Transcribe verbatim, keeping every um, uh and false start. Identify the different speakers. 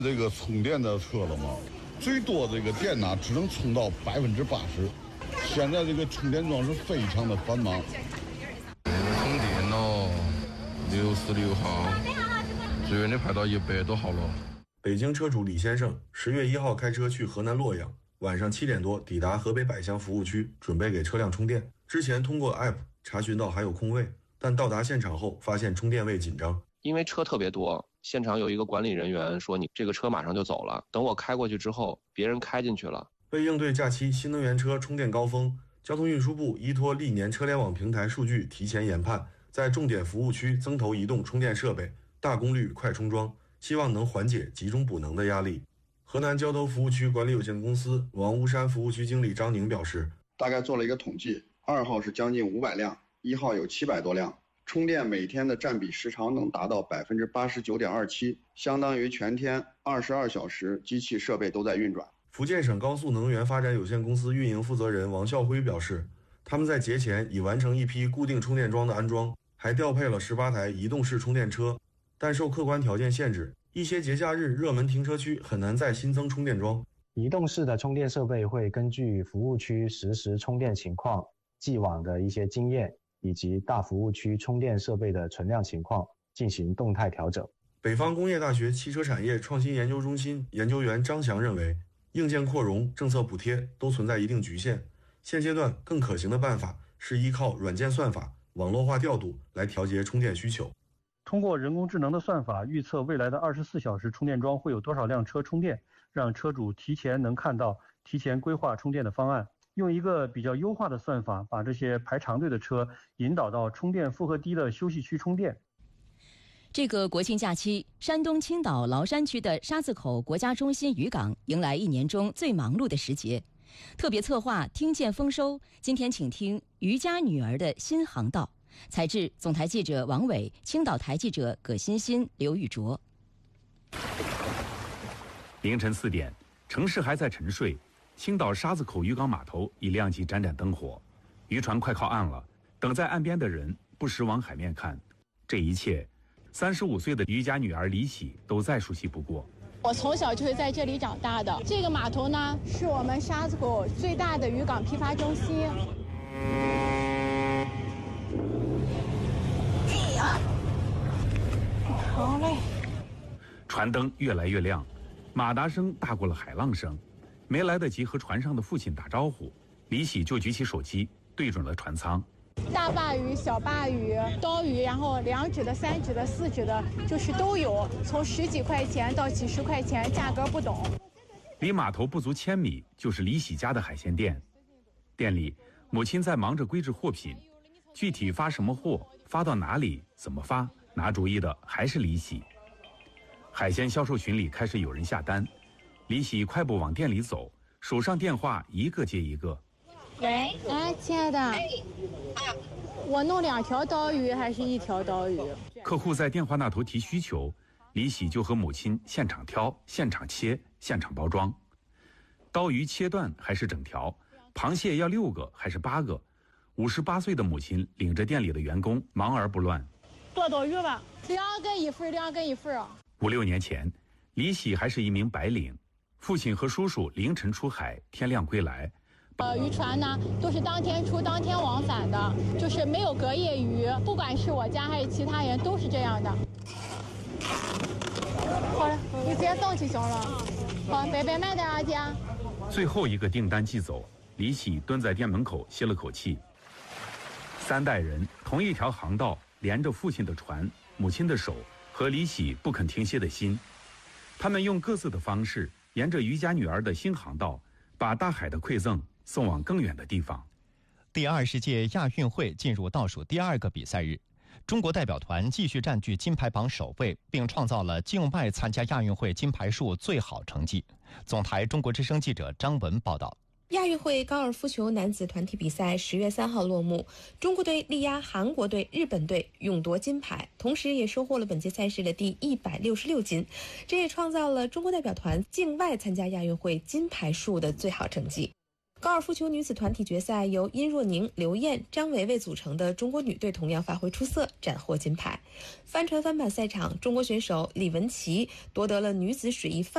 Speaker 1: 这个充电的车了嘛，最多这个电呢只能充到百分之八十。现在这个充电桩是非常的繁忙。
Speaker 2: 这个充电了，六十六号，最远的排到一百多号了。
Speaker 3: 北京车主李先生十月一号开车去河南洛阳，晚上七点多抵达河北百乡服务区，准备给车辆充电。之前通过 A P P 查询到还有空位，但到达现场后发现充电位紧张，
Speaker 4: 因为车特别多。现场有一个管理人员说：“你这个车马上就走了。”等我开过去之后，别人开进去了。
Speaker 3: 为应对假期新能源车充电高峰，交通运输部依托历年车联网平台数据提前研判，在重点服务区增投移动充电设备，大功率快充桩，希望能缓解集中补能的压力。河南交投服务区管理有限公司王屋山服务区经理张宁表示，
Speaker 5: 大概做了一个统计，二号是将近五百辆，一号有七百多辆。充电每天的占比时长能达到百分之八十九点二七，相当于全天二十二小时机器设备都在运转。
Speaker 3: 福建省高速能源发展有限公司运营负责人王孝辉表示，他们在节前已完成一批固定充电桩的安装，还调配了十八台移动式充电车，但受客观条件限制，一些节假日热门停车区很难再新增充电桩。
Speaker 6: 移动式的充电设备会根据服务区实时充电情况、既往的一些经验以及大服务区充电设备的存量情况进行动态调整。
Speaker 3: 北方工业大学汽车产业创新研究中心研究员张翔认为，硬件扩容、政策补贴都存在一定局限，现阶段更可行的办法是依靠软件算法、网络化调度来调节充电需求。
Speaker 7: 通过人工智能的算法预测未来的二十四小时充电桩会有多少辆车充电，让车主提前能看到、提前规划充电的方案。用一个比较优化的算法，把这些排长队的车引导到充电负荷低的休息区充电。
Speaker 8: 这个国庆假期，山东青岛崂山区的沙子口国家中心渔港迎来一年中最忙碌的时节。特别策划听见丰收，今天请听渔家女儿的新航道。采制总台记者王伟，青岛台记者葛欣欣、刘玉卓。
Speaker 9: 凌晨四点，城市还在沉睡。青岛沙子口渔港码头已亮起盏盏灯火，渔船快靠岸了，等在岸边的人不时往海面看。这一切，三十五岁的渔家女儿李喜都再熟悉不过。
Speaker 10: 我从小就是在这里长大的。这个码头呢，是我们沙子口最大的渔港批发中心。
Speaker 8: 哎呀，好嘞！
Speaker 9: 船灯越来越亮，马达声大过了海浪声。没来得及和船上的父亲打招呼，李喜就举起手机对准了船舱。
Speaker 10: 大鲅鱼、小鲅鱼、刀鱼，然后两指的、三指的、四指的，就是都有，从十几块钱到几十块钱，价格不等。
Speaker 9: 离码头不足千米就是李喜家的海鲜店，店里母亲在忙着归置货品，具体发什么货、发到哪里、怎么发，拿主意的还是李喜。海鲜销售群里开始有人下单。李喜快步往店里走，手上电话一个接一个。
Speaker 10: 喂，哎，亲爱的，我弄两条刀鱼还是一条刀鱼？
Speaker 9: 客户在电话那头提需求，李喜就和母亲现场挑、现场切、现场包装。刀鱼切断还是整条？螃蟹要六个还是八个？五十八岁的母亲领着店里的员工忙而不乱。
Speaker 10: 多刀鱼吧，两个一份，两个一份啊。
Speaker 9: 五六年前，李喜还是一名白领。父亲和叔叔凌晨出海，天亮归来。
Speaker 10: 呃，渔船呢都是当天出当天往返的，就是没有隔夜鱼。不管是我家还是其他人，都是这样的。好了，你直接上去行了。好，拜拜，慢点啊，姐。
Speaker 9: 最后一个订单寄走，李喜蹲在店门口歇了口气。三代人同一条航道，连着父亲的船、母亲的手和李喜不肯停歇的心。他们用各自的方式，沿着渔家女儿的新航道，把大海的馈赠送往更远的地方。
Speaker 11: 第二十届亚运会进入倒数第二个比赛日，中国代表团继续占据金牌榜首位，并创造了境外参加亚运会金牌数最好成绩。总台中国之声记者张文报道。
Speaker 12: 亚运会高尔夫球男子团体比赛十月三号落幕，中国队力压韩国队、日本队，勇夺金牌，同时也收获了本届赛事的第一百六十六金，这也创造了中国代表团境外参加亚运会金牌数的最好成绩。高尔夫球女子团体决赛由殷若宁、刘燕、张维维组成的中国女队同样发挥出色，斩获金牌。帆船翻板赛场，中国选手李文琪夺得了女子水翼帆